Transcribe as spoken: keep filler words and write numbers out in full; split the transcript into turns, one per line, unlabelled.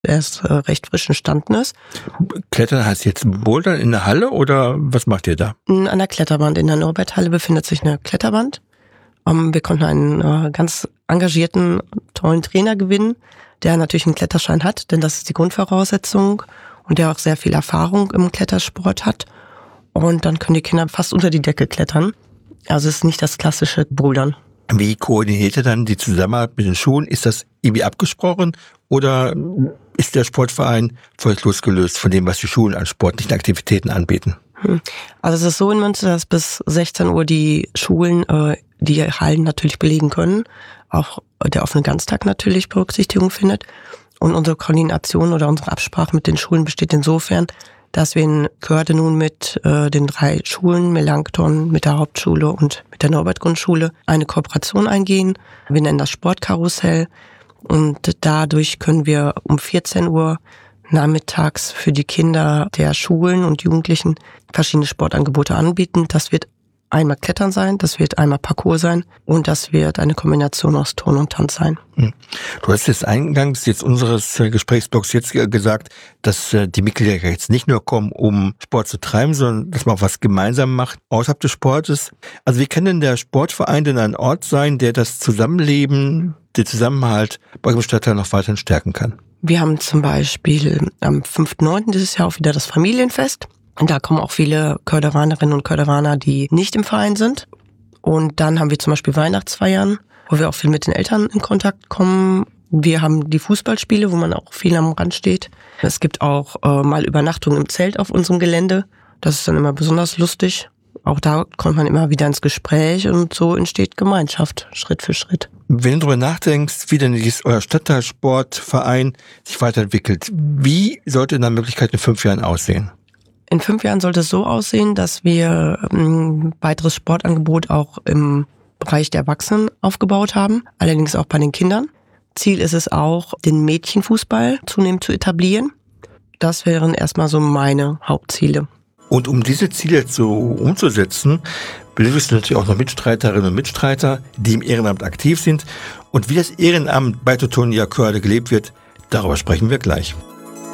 erst äh, recht frisch entstanden ist.
Klettern heißt jetzt Bouldern in der Halle oder was macht ihr da?
An der Kletterwand in der Norberthalle befindet sich eine Kletterwand. Um, wir konnten einen äh, ganz engagierten, tollen Trainer gewinnen, der natürlich einen Kletterschein hat, denn das ist die Grundvoraussetzung und der auch sehr viel Erfahrung im Klettersport hat. Und dann können die Kinder fast unter die Decke klettern. Also es ist nicht das klassische Bouldern.
Wie koordiniert ihr dann die Zusammenarbeit mit den Schulen? Ist das irgendwie abgesprochen oder ist der Sportverein voll losgelöst von dem, was die Schulen an sportlichen Aktivitäten anbieten?
Also es ist so in Münster, dass bis sechzehn Uhr die Schulen äh, die Hallen natürlich belegen können. Auch der offene Ganztag natürlich Berücksichtigung findet. Und unsere Koordination oder unsere Absprache mit den Schulen besteht insofern, dass wir in Körde nun mit äh, den drei Schulen, Melanchthon, mit der Hauptschule und mit der Norbert-Grundschule, eine Kooperation eingehen. Wir nennen das Sportkarussell und dadurch können wir um vierzehn Uhr nachmittags für die Kinder der Schulen und Jugendlichen verschiedene Sportangebote anbieten. Das wird einmal Klettern sein, das wird einmal Parkour sein und das wird eine Kombination aus Turn und Tanz sein.
Du hast jetzt eingangs jetzt unseres Gesprächsblocks jetzt gesagt, dass die Mitglieder jetzt nicht nur kommen, um Sport zu treiben, sondern dass man auch was gemeinsam macht außerhalb des Sportes. Also wie kann denn der Sportverein denn ein Ort sein, der das Zusammenleben, den Zusammenhalt bei einem Stadtteil noch weiterhin stärken kann?
Wir haben zum Beispiel am fünften neunten dieses Jahr auch wieder das Familienfest. Und da kommen auch viele Körderanerinnen und Körderaner, die nicht im Verein sind. Und dann haben wir zum Beispiel Weihnachtsfeiern, wo wir auch viel mit den Eltern in Kontakt kommen. Wir haben die Fußballspiele, wo man auch viel am Rand steht. Es gibt auch äh, mal Übernachtungen im Zelt auf unserem Gelände. Das ist dann immer besonders lustig. Auch da kommt man immer wieder ins Gespräch und so entsteht Gemeinschaft, Schritt für Schritt.
Wenn du darüber nachdenkst, wie denn dieses, euer Stadtteilsportverein sich weiterentwickelt, wie sollte in der Möglichkeit in fünf Jahren aussehen?
In fünf Jahren sollte es so aussehen, dass wir ein weiteres Sportangebot auch im Bereich der Erwachsenen aufgebaut haben, allerdings auch bei den Kindern. Ziel ist es auch, den Mädchenfußball zunehmend zu etablieren. Das wären erstmal so meine Hauptziele.
Und um diese Ziele zu umzusetzen, benötigst du natürlich auch noch Mitstreiterinnen und Mitstreiter, die im Ehrenamt aktiv sind. Und wie das Ehrenamt bei Teutonia Körde gelebt wird, darüber sprechen wir gleich.